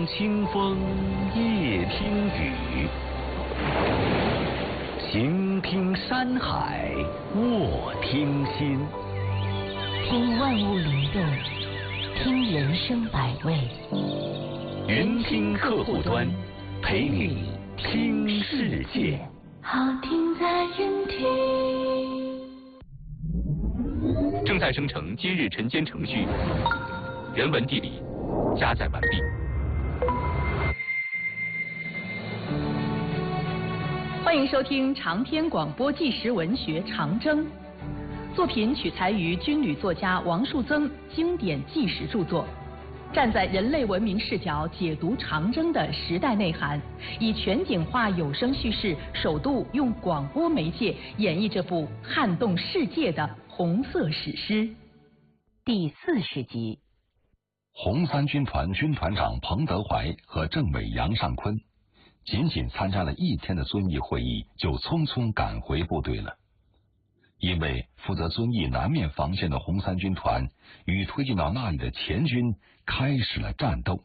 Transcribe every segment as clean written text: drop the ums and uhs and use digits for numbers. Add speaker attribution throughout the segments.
Speaker 1: 听清风，夜听雨，行听山海，卧听心。
Speaker 2: 听万物灵动，听人生百味。
Speaker 1: 云听客户端，陪你听世界。
Speaker 2: 好听在云听。
Speaker 3: 正在生成今日晨间程序，人文地理加载完毕。
Speaker 4: 欢迎收听长篇广播纪实文学《长征》，作品取材于军旅作家王树增经典纪实著作，站在人类文明视角解读长征的时代内涵，以全景化有声叙事，首度用广播媒介演绎这部撼动世界的红色史诗。
Speaker 2: 第40集，
Speaker 5: 红三军团军团长彭德怀和政委杨尚昆仅仅参加了1天的遵义会议，就匆匆赶回部队了。因为负责遵义南面防线的红三军团与推进到那里的前军开始了战斗。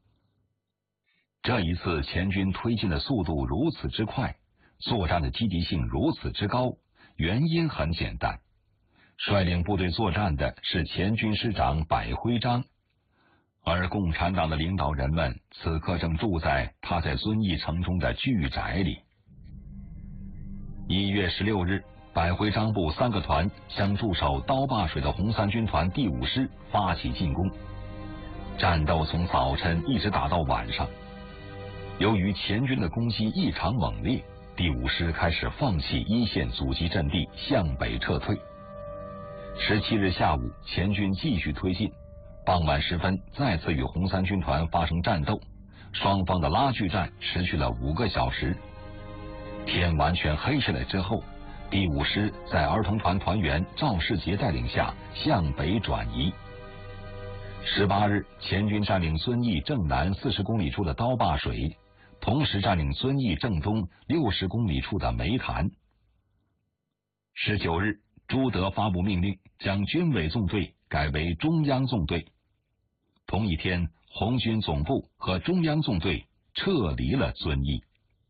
Speaker 5: 这一次前军推进的速度如此之快，作战的积极性如此之高，原因很简单，率领部队作战的是前军师长柏辉章，而共产党的领导人们此刻正住在他在遵义城中的巨宅里。1月16日，柏辉章部3个团向驻守刀坝水的红三军团第5师发起进攻，战斗从早晨一直打到晚上。由于前军的攻击异常猛烈，第5师开始放弃一线阻击阵地，向北撤退。17日下午，前军继续推进，傍晚时分再次与红三军团发生战斗，双方的拉锯战持续了5个小时。天完全黑下来之后，第5师在儿童团团员赵世杰带领下向北转移。18日，前军占领遵义正南40公里处的刀坝水，同时占领遵义正东60公里处的梅潭。19日，朱德发布命令，将军委纵队改为中央纵队。同一天，红军总部和中央纵队撤离了遵义。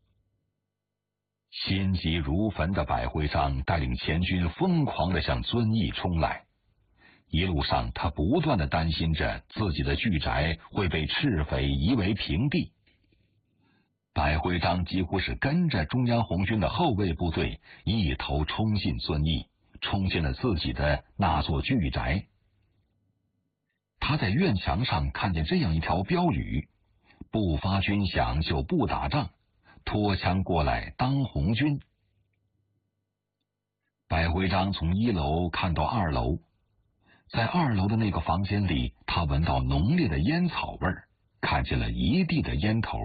Speaker 5: 心急如焚的柏辉章带领前军疯狂地向遵义冲来，一路上他不断地担心着自己的巨宅会被赤匪夷为平地。柏辉章几乎是跟着中央红军的后卫部队一头冲进遵义，冲进了自己的那座巨宅。他在院墙上看见这样一条标语：不发军饷就不打仗，拖枪过来当红军。柏辉章从1楼看到2楼，在2楼的那个房间里，他闻到浓烈的烟草味儿，看见了一地的烟头。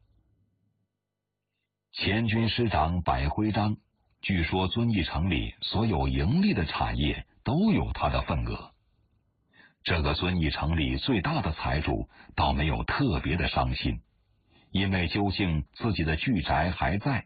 Speaker 5: 前军师长柏辉章，据说遵义城里所有盈利的产业都有他的份额。这个遵义城里最大的财主倒没有特别的伤心，因为究竟自己的巨宅还在。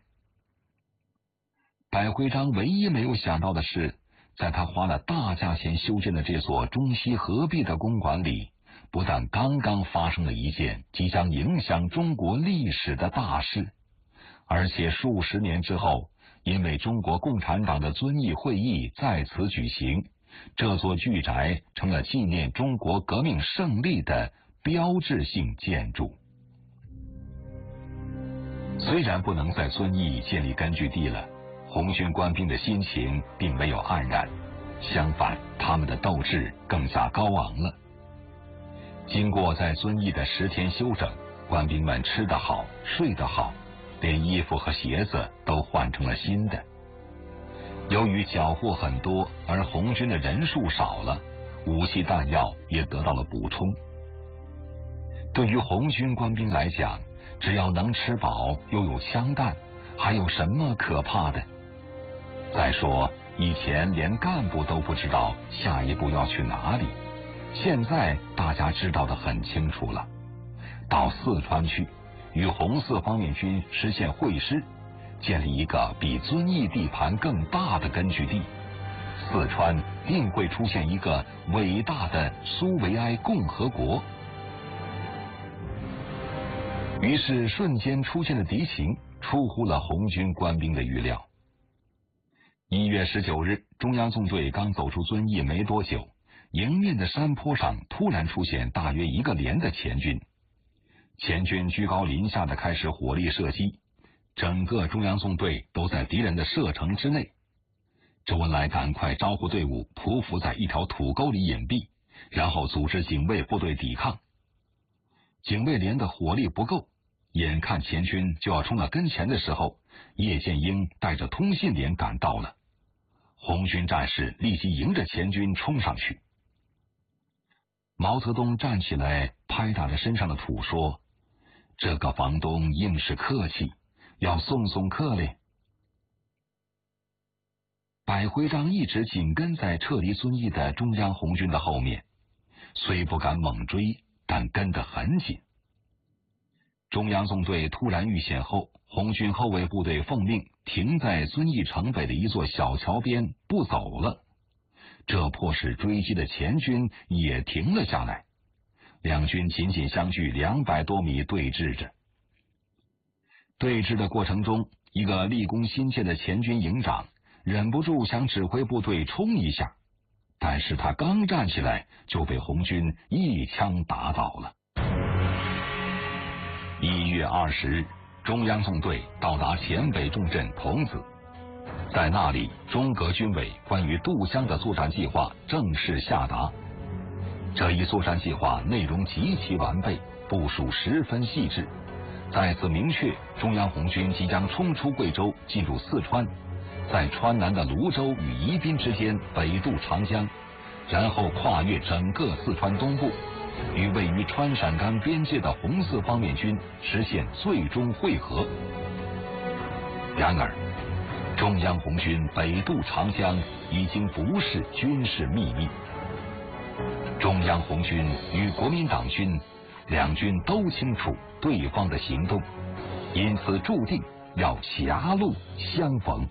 Speaker 5: 柏辉章唯一没有想到的是，在他花了大价钱修建的这所中西合璧的公馆里，不但刚刚发生了一件即将影响中国历史的大事，而且数十年之后，因为中国共产党的遵义会议在此举行，这座巨宅成了纪念中国革命胜利的标志性建筑。虽然不能在遵义建立根据地了，红军官兵的心情并没有黯然，相反，他们的斗志更加高昂了。经过在遵义的10天休整，官兵们吃得好，睡得好，连衣服和鞋子都换成了新的。由于缴获很多，而红军的人数少了，武器弹药也得到了补充。对于红军官兵来讲，只要能吃饱，又有枪弹，还有什么可怕的？再说，以前连干部都不知道下一步要去哪里，现在大家知道得很清楚了。到四川去，与红四方面军实现会师，建立一个比遵义地盘更大的根据地，四川定会出现一个伟大的苏维埃共和国。 于是瞬间出现的敌情出乎了红军官兵的预料。1月19日，中央纵队刚走出遵义没多久，迎面的山坡上突然出现大约1个连的前军。前军居高临下的开始火力射击，整个中央纵队都在敌人的射程之内。周恩来赶快招呼队伍匍匐在一条土沟里隐蔽，然后组织警卫部队抵抗。警卫连的火力不够，眼看前军就要冲到跟前的时候，叶剑英带着通信连赶到了。红军战士立即迎着前军冲上去。毛泽东站起来拍打着身上的土说：“这个房东硬是客气，要送送客嘞。”百徽章一直紧跟在撤离遵义的中央红军的后面，虽不敢猛追，但跟得很紧。中央纵队突然遇险后，红军后卫部队奉命停在遵义城北的一座小桥边不走了，这迫使追击的前军也停了下来，两军紧紧相距200多米对峙着。对峙的过程中，一个立功心切的前军营长忍不住想指挥部队冲一下，但是他刚站起来就被红军一枪打倒了。1月20日，中央纵队到达黔北重镇桐梓，在那里，中革军委关于渡湘的作战计划正式下达。这一作战计划内容极其完备，部署十分细致，再次明确中央红军即将冲出贵州，进入四川，在川南的泸州与宜宾之间北渡长江，然后跨越整个四川东部，与位于川陕甘边界的红四方面军实现最终会合。然而，中央红军北渡长江已经不是军事秘密，中央红军与国民党军两军都清楚对方的行动，因此注定要狭路相逢。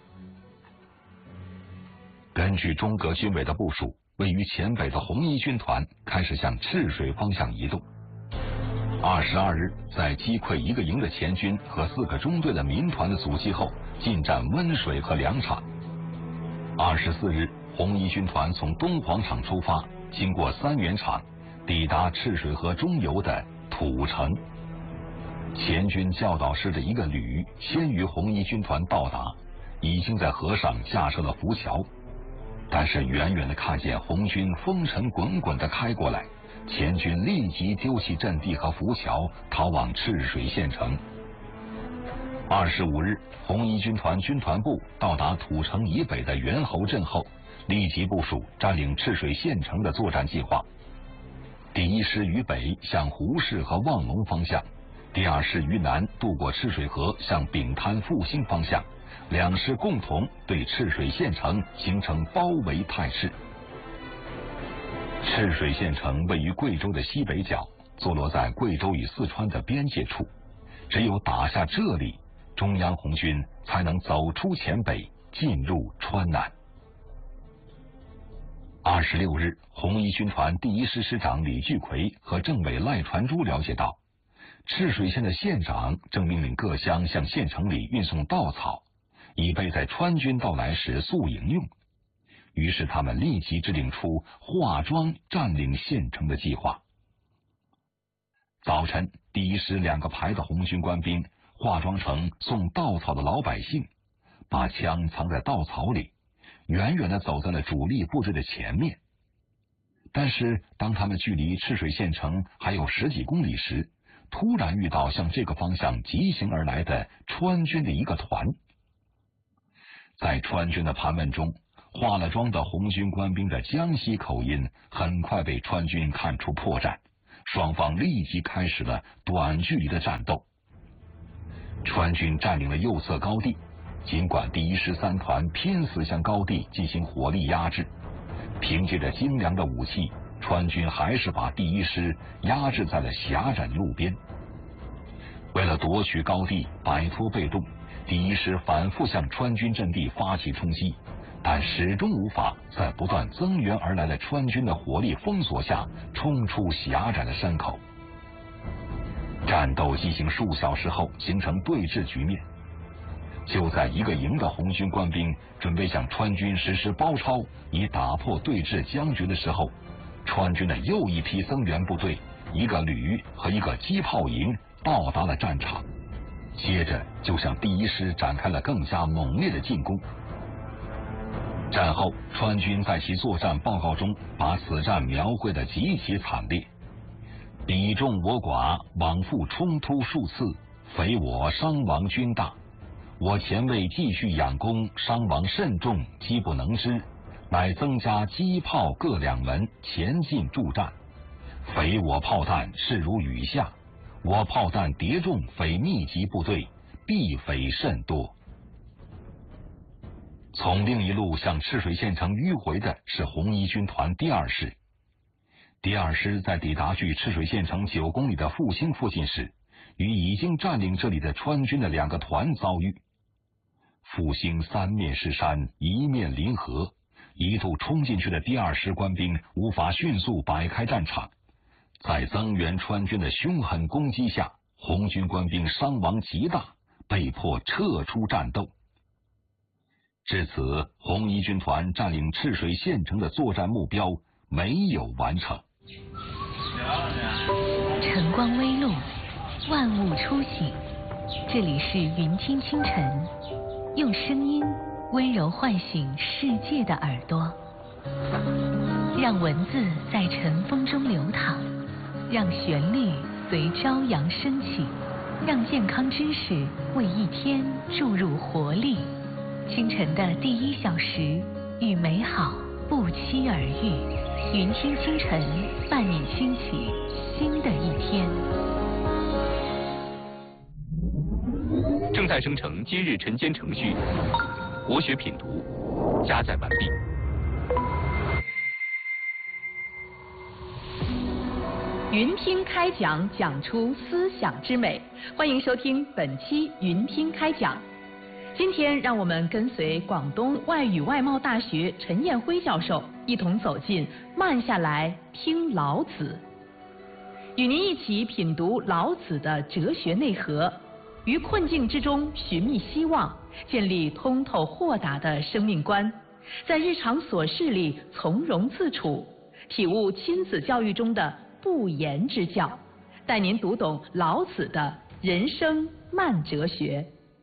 Speaker 5: 根据中革军委的部署，位于黔北的红一军团开始向赤水方向移动。22日，在击溃1个营的前军和4个中队的民团的阻击后，进占温水和粮场。24日，红一军团从东黄场出发，经过三元场，抵达赤水河中游的土城。前军教导师的1个旅先于红一军团到达，已经在河上架设了浮桥。但是远远的看见红军风尘滚滚的开过来，前军立即丢弃阵地和浮桥，逃往赤水县城。25日，红一军团军团部到达土城以北的猿猴镇后，立即部署占领赤水县城的作战计划。第1师于北向胡市和望龙方向，第2师于南渡过赤水河向丙滩复兴方向，两师共同对赤水县城形成包围态势。赤水县城位于贵州的西北角，坐落在贵州与四川的边界处，只有打下这里，中央红军才能走出黔北，进入川南。26日，红一军团第1师师长李聚奎和政委赖传珠了解到，赤水县的县长正命令各乡向县城里运送稻草，以备在川军到来时宿营用。于是他们立即制定出化庄占领县城的计划。早晨，第1师2个排的红军官兵化妆成送稻草的老百姓，把枪藏在稻草里，远远地走在了主力部队的前面。但是当他们距离赤水县城还有10几公里时，突然遇到向这个方向急行而来的川军的一个团。在川军的盘问中，化了妆的红军官兵的江西口音很快被川军看出破绽，双方立即开始了短距离的战斗。川军占领了右侧高地，尽管第1师3团拼死向高地进行火力压制，凭借着精良的武器，川军还是把第1师压制在了狭窄的路边。为了夺取高地，摆脱被动，第1师反复向川军阵地发起冲击，但始终无法在不断增援而来的川军的火力封锁下冲出狭窄的山口。 战斗进行数小时后，形成对峙局面。就在一个营的红军官兵准备向川军实施包抄，以打破对峙僵局的时候，川军的又一批增援部队，一个旅和一个机炮营到达了战场，接着就向第一师展开了更加猛烈的进攻。战后，川军在其作战报告中把此战描绘得极其惨烈，彼众我寡，往复冲突数次，匪我伤亡均大。我前卫继续仰攻，伤亡甚重，机不能支，乃增加机炮各2门，前进助战。匪我炮弹势如雨下，我炮弹叠中匪密集部队，毙匪甚多。从另一路向赤水县城迂回的是红一军团第2师。第2师在抵达距赤水县城9公里的复兴附近时，与已经占领这里的川军的2个团遭遇。复兴3面是山，1面临河，一度冲进去的第2师官兵无法迅速摆开战场，在增援川军的凶狠攻击下，红军官兵伤亡极大，被迫撤出战斗。至此，红一军团占领赤水县城的作战目标没有完成。
Speaker 2: 晨光微露，万物初醒，这里是云听清晨，用声音温柔唤醒世界的耳朵，让文字在晨风中流淌，让旋律随朝阳升起，让健康知识为一天注入活力。清晨的第1小时，与美好不期而遇。云听清晨，伴你兴起新的一天。
Speaker 3: 正在生成今日晨间程序，国学品读加载完毕。
Speaker 4: 云听开讲，讲出思想之美。欢迎收听本期云听开讲。今天让我们跟随广东外语外贸大学陈彦辉教授一同走进慢下来听老子，与您一起品读老子的哲学内核，于困境之中寻觅希望，建立通透豁达的生命观，在日常琐事里从容自处，体悟亲子教育中的不言之教，带您读懂老子的人生慢哲学。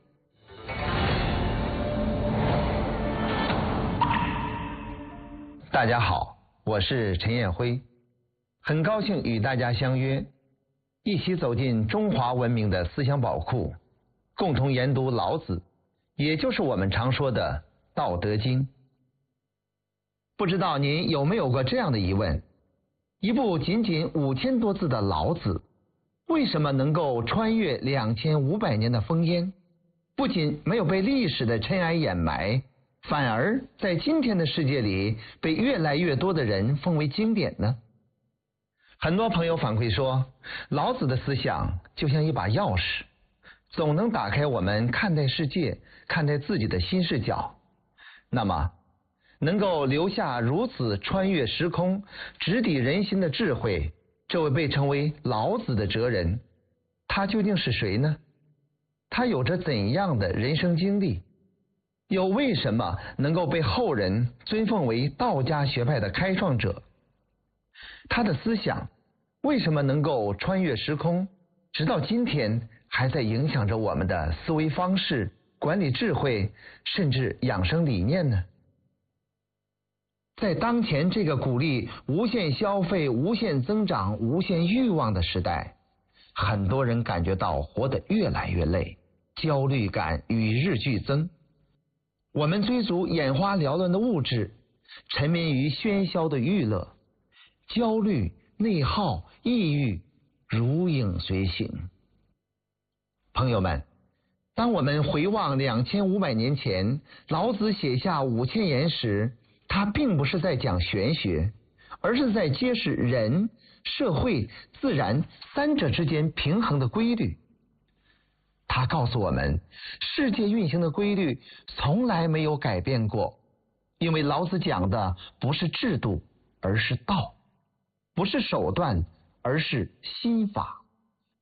Speaker 6: 大家好，我是陈彦辉，很高兴与大家相约，一起走进中华文明的思想宝库，共同研读老子，也就是我们常说的《道德经》。不知道您有没有过这样的疑问：一部仅仅5000多字的老子，为什么能够穿越2500年的烽烟，不仅没有被历史的尘埃掩埋，反而在今天的世界里被越来越多的人奉为经典呢？很多朋友反馈说，老子的思想就像一把钥匙，总能打开我们看待世界、看待自己的新视角。那么，能够留下如此穿越时空、直抵人心的智慧，这位被称为老子的哲人，他究竟是谁呢？他有着怎样的人生经历？又为什么能够被后人尊奉为道家学派的开创者？他的思想为什么能够穿越时空，直到今天还在影响着我们的思维方式、管理智慧，甚至养生理念呢？在当前这个鼓励无限消费、无限增长、无限欲望的时代，很多人感觉到活得越来越累，焦虑感与日俱增。我们追逐眼花缭乱的物质，沉迷于喧嚣的娱乐，焦虑、内耗、抑郁如影随形。朋友们，当我们回望2500年前老子写下5000言时，他并不是在讲玄学，而是在揭示人、社会、自然三者之间平衡的规律。他告诉我们，世界运行的规律从来没有改变过，因为老子讲的不是制度，而是道；不是手段，而是心法；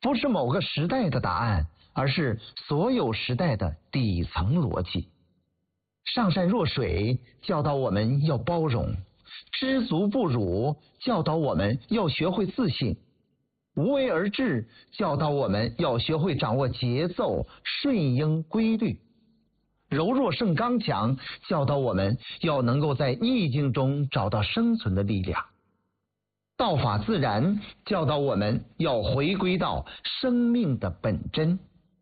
Speaker 6: 不是某个时代的答案，而是所有时代的底层逻辑。上善若水教导我们要包容，知足不辱教导我们要学会自信，无为而治教导我们要学会掌握节奏，顺应规律，柔弱胜刚强教导我们要能够在逆境中找到生存的力量，道法自然教导我们要回归到生命的本真。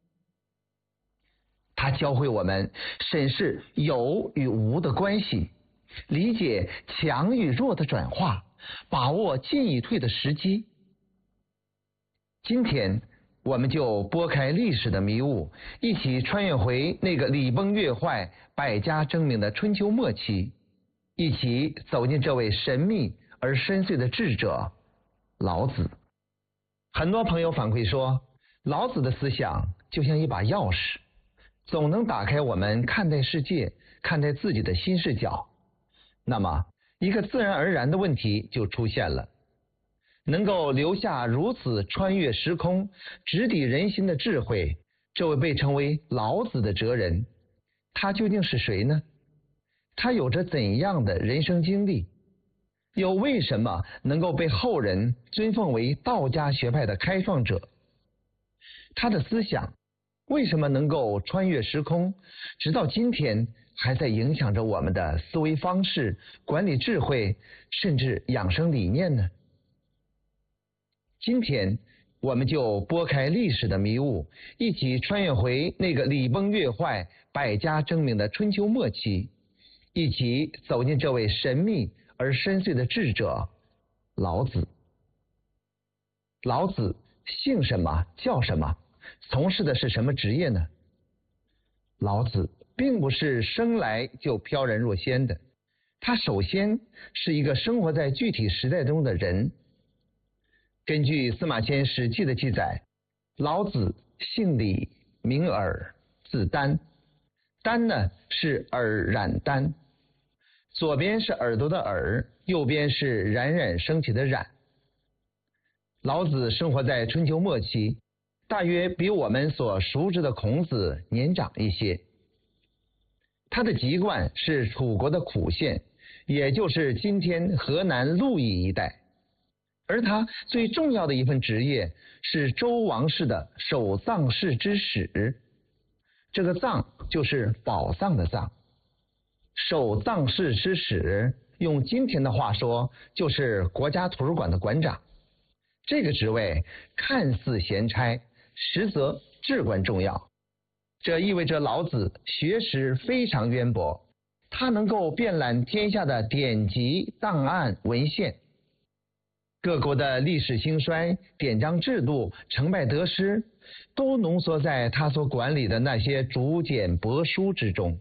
Speaker 6: 它教会我们审视有与无的关系，理解强与弱的转化，把握进与退的时机。今天我们就拨开历史的迷雾，一起穿越回那个礼崩乐坏、百家争鸣的春秋末期，一起走进这位神秘而深邃的智者老子。很多朋友反馈说，老子的思想就像一把钥匙，总能打开我们看待世界、看待自己的新视角。那么一个自然而然的问题就出现了，能够留下如此穿越时空、直抵人心的智慧，这位被称为老子的哲人，他究竟是谁呢？他有着怎样的人生经历？又为什么能够被后人尊奉为道家学派的开创者？他的思想为什么能够穿越时空，直到今天还在影响着我们的思维方式、管理智慧，甚至养生理念呢？今天我们就拨开历史的迷雾，一起穿越回那个礼崩乐坏、百家争鸣的春秋末期，一起走进这位神秘而深邃的智者老子。老子姓什么，叫什么，从事的是什么职业呢？老子并不是生来就飘然若仙的，他首先是一个生活在具体时代中的人。根据司马迁《史记》的记载，老子姓李，名耳，字丹。丹呢是耳染丹，左边是耳朵的耳，右边是冉冉升起的冉。老子生活在春秋末期，大约比我们所熟知的孔子年长一些。他的籍贯是楚国的苦县，也就是今天河南鹿邑一带。而他最重要的一份职业是周王室的守藏室之使，这个藏就是宝藏的藏。守藏室之使，用今天的话说，就是国家图书馆的馆长。这个职位看似闲差，实则至关重要。这意味着老子学识非常渊博，他能够遍览天下的典籍、档案、文献。各国的历史兴衰、典章制度、成败得失，都浓缩在他所管理的那些竹简帛书之中。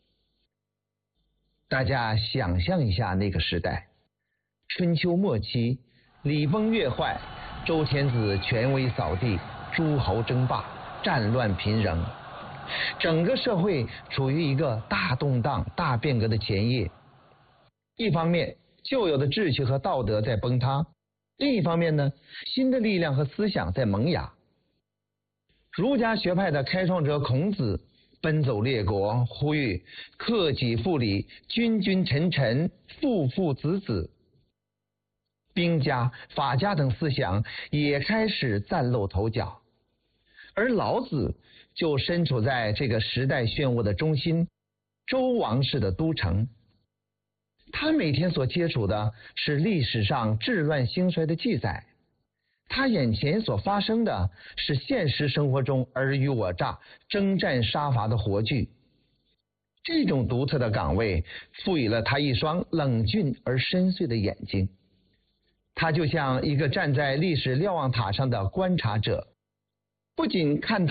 Speaker 6: 大家想象一下那个时代，春秋末期，礼崩乐坏，周天子权威扫地，诸侯争霸，战乱频仍，整个社会处于一个大动荡、大变革的前夜。一方面，旧有的秩序和道德在崩塌，另一方面呢，新的力量和思想在萌芽。儒家学派的开创者孔子奔走列国，呼吁克己复礼，君君臣臣，父父子子。兵家、法家等思想也开始崭露头角，而老子就身处在这个时代漩涡的中心，周王室的都城。他每天所接触的是历史上治乱兴衰的记载，他眼前所发生的是现实生活中尔虞我诈、征战杀伐的活剧。这种独特的岗位赋予了他一双冷峻而深邃的眼睛，他就像一个站在历史瞭望塔上的观察者，不仅看